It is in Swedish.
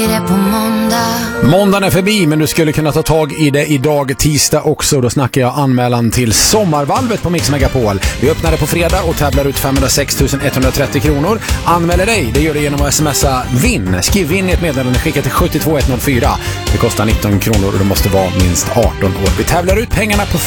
blir det på måndag. Måndagen är förbi, men du skulle kunna ta tag i det idag tisdag också. Då snackar jag anmälan till Sommarvalvet på Mix Megapol. Vi öppnar det på fredag och tävlar ut 506 130 kronor. Anmäler dig, det gör du genom att smsa vinn. Skriv vinn i ett meddelande, skicka till 72104. Det kostar 19 kronor och du måste vara minst 18 år. Vi tävlar ut pengarna på